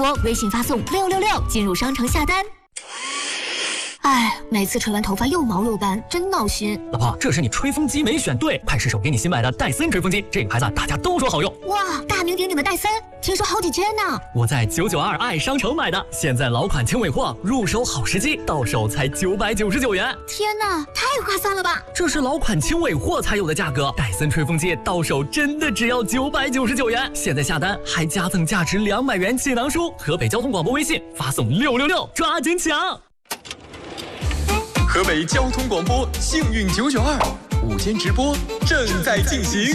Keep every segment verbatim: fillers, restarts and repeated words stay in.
播，微信发送六六六进入商城下单。哎，每次吹完头发又毛又干，真闹心。 老婆，这是你吹风机没选对，快试手给你新买的戴森吹风机，这个牌子大家都说好用。 哇，大名鼎鼎的戴森，听说好几千呢。 我在九九二爱商城买的，现在老款轻尾货，入手好时机，到手才九百九十九元。 天哪，太划算了吧！ 这是老款轻尾货才有的价格，戴森吹风机到手真的只要九百九十九元。现在下单还加赠价值两百元气囊书。河北交通广播微信发送六六六，抓紧抢！ 河北交通广播幸运九九二午间直播正在进行。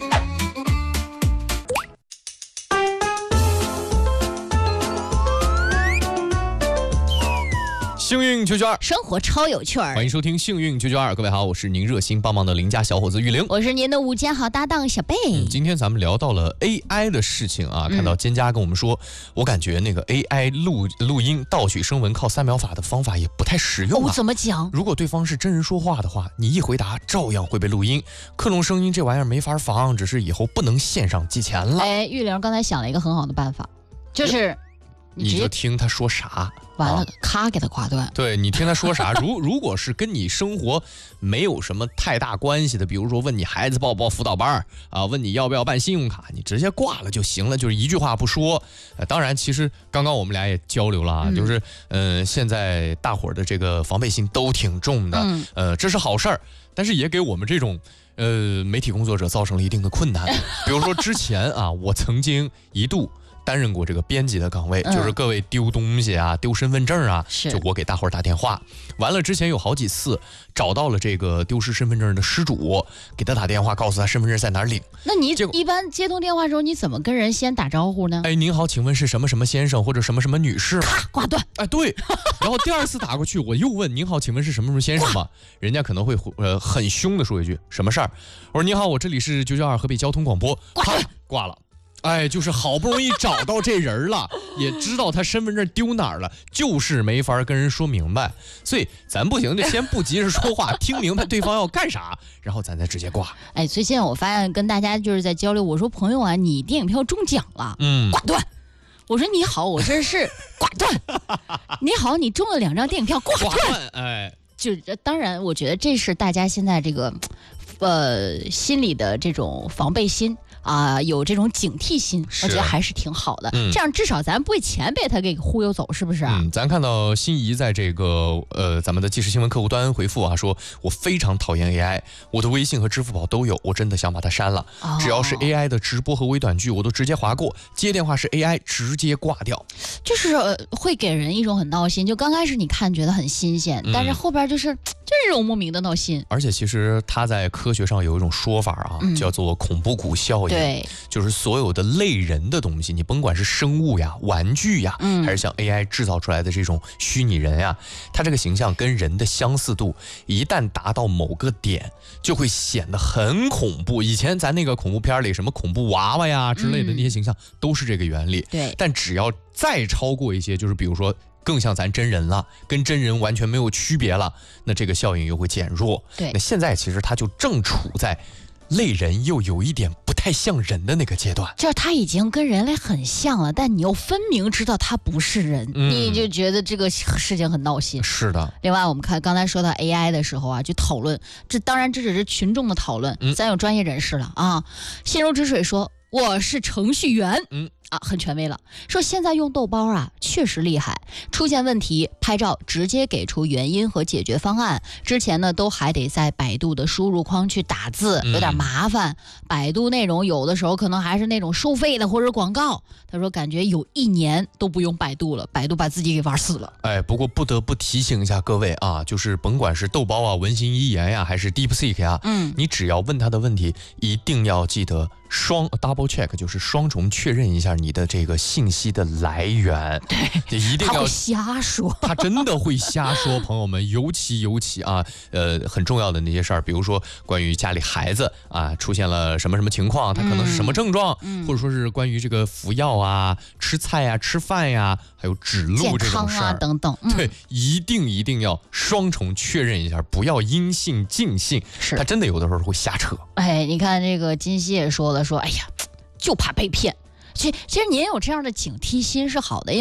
幸运九九二， 生活超有趣儿。 欢迎收听幸运九九二，各位好，我是您热心帮忙的邻家小伙子玉玲， 我是您的午间好搭档小贝、 嗯。今天咱们聊到了 A I 的事情啊，看到蒹葭跟我们说，嗯、我感觉那个 A I 录录音盗取声纹靠三秒法的方法也不太实用啊。 哦、怎么讲？ 如果对方是真人说话的话，你一回答照样会被录音。克隆声音这玩意儿没法防，只是以后不能线上寄钱了。 哎，玉玲刚才想了一个很好的办法，就是你就听他说啥。 完了，咔给他挂断。 对，你听他说啥，如如果是跟你生活没有什么太大关系的，比如说问你孩子报不报辅导班啊，问你要不要办信用卡，你直接挂了就行了，就是一句话不说。呃、当然，其实刚刚我们俩也交流了啊，嗯、就是嗯、呃，现在大伙儿的这个防备心都挺重的，嗯、呃，这是好事儿，但是也给我们这种呃媒体工作者造成了一定的困难。比如说之前啊，我曾经一度担任过这个编辑的岗位，嗯、就是各位丢东西啊、丢身份证啊，就我给大伙儿打电话。完了之前有好几次找到了这个丢失身份证的失主，给他打电话，告诉他身份证在哪儿领。 那你一般接通电话的时候，你怎么跟人先打招呼呢？ 哎，您好，请问是什么什么先生或者什么什么女士？ 咔挂断。 哎，对。然后第二次打过去，我又问您好，请问是什么什么先生吗？人家可能会呃很凶的说一句什么事儿？我说您好，我这里是九九二河北交通广播。 挂断， 挂了。哎，就是好不容易找到这人了，也知道他身份证丢哪儿了，就是没法跟人说明白。所以咱不行就先不急着说话，听明白对方要干啥，然后咱再直接挂。 哎，最近我发现跟大家就是在交流，我说朋友啊，你电影票中奖了，嗯，挂断。我说你好，我这是挂断。你好，你中了两张电影票，挂断。 哎， 就当然，我觉得这是大家现在这个呃心里的这种防备心。啊、呃，有这种警惕心，我觉得还是挺好的。嗯、这样至少咱不会钱被他给忽悠走，是不是啊？ 嗯，咱看到心仪在这个呃咱们的即时新闻客户端回复啊，说我非常讨厌 A I， 我的微信和支付宝都有，我真的想把它删了。哦、只要是 A I 的直播和微短剧，我都直接划过。接电话是 A I， 直接挂掉。 就是、呃、会给人一种很闹心。就刚开始你看觉得很新鲜，嗯、但是后边就是就是这种莫名的闹心。 而且其实它在科学上有一种说法啊，嗯、叫做恐怖谷效应。 对， 就是所有的类人的东西，你甭管是生物呀、玩具呀，嗯、还是像 A I 制造出来的这种虚拟人呀，它这个形象跟人的相似度一旦达到某个点，就会显得很恐怖。以前咱那个恐怖片里，什么恐怖娃娃呀之类的那些形象，嗯、都是这个原理。 对， 但只要再超过一些，就是比如说更像咱真人了，跟真人完全没有区别了，那这个效应又会减弱。 对， 那现在其实它就正处在类人又有一点不太像人的那个阶段， 就是他已经跟人类很像了，但你又分明知道他不是人，嗯、你就觉得这个事情很闹心。 是的。 另外，我们看刚才说到 A I 的时候啊，就讨论，这当然这只是群众的讨论，嗯、咱有专业人士了啊。心如止水说我是程序员，嗯。啊，很权威了。说现在用豆包啊，确实厉害。出现问题，拍照直接给出原因和解决方案。之前呢，都还得在百度的输入框去打字，有点麻烦。嗯、百度内容有的时候可能还是那种收费的或者广告。他说，感觉有一年都不用百度了，百度把自己给玩死了。 哎，不过不得不提醒一下各位啊，就是甭管是豆包啊、文心一言呀，还是 DeepSeek 呀，嗯，你只要问他的问题，一定要记得双 double check， 就是双重确认一下你的这个信息的来源。 对， 一定要。 他会瞎说， 他真的会瞎说，朋友们，尤其尤其啊，呃，很重要的那些事儿，比如说关于家里孩子啊出现了什么什么情况，他可能是什么症状，嗯、或者说是关于这个服药啊、吃菜呀、吃饭呀，还有指路这种事儿、 啊、等等、 嗯，对，一定一定要双重确认一下，不要因信尽信。 是， 他真的有的时候会瞎扯。 哎，你看这个金熙也说了，说哎呀，就怕被骗。其实其实您有这样的警惕心是好的，因为